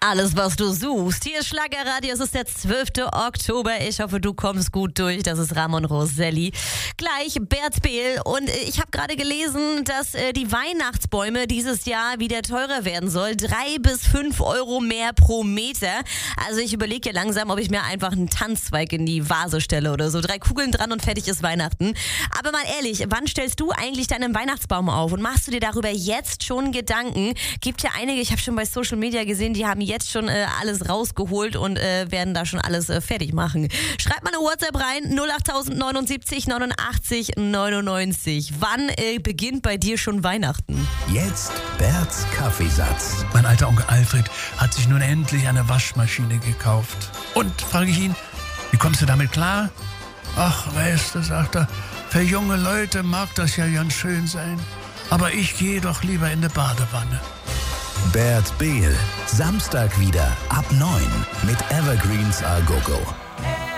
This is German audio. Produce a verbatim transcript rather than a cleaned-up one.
Alles, was du suchst. Hier ist Schlagerradio, es ist der zwölfte Oktober. Ich hoffe, du kommst gut durch. Das ist Ramon Roselli. Gleich Bert Behl. Und ich habe gerade gelesen, dass äh, die Weihnachtsbäume dieses Jahr wieder teurer werden soll. Drei bis fünf Euro mehr pro Meter. Also ich überlege ja langsam, ob ich mir einfach einen Tanzzweig in die Vase stelle oder so. Drei Kugeln dran und fertig ist Weihnachten. Aber mal ehrlich, wann stellst du eigentlich deinen Weihnachtsbaum auf? Und machst du dir darüber jetzt schon Gedanken? Gibt ja einige, ich habe schon bei Social Media gesehen, die haben jetzt schon äh, alles rausgeholt und äh, werden da schon alles äh, fertig machen. Schreib mal eine WhatsApp rein, null acht neun sieben neunundachtzig neunundneunzig. Wann äh, beginnt bei dir schon Weihnachten? Jetzt Berts Kaffeesatz. Mein alter Onkel Alfred hat sich nun endlich eine Waschmaschine gekauft. Und, frage ich ihn, wie kommst du damit klar? Ach, weißt du, sagt er, für junge Leute mag das ja ganz schön sein. Aber ich gehe doch lieber in die Badewanne. Bert Behl, Samstag wieder ab neun mit Evergreens A Go Go.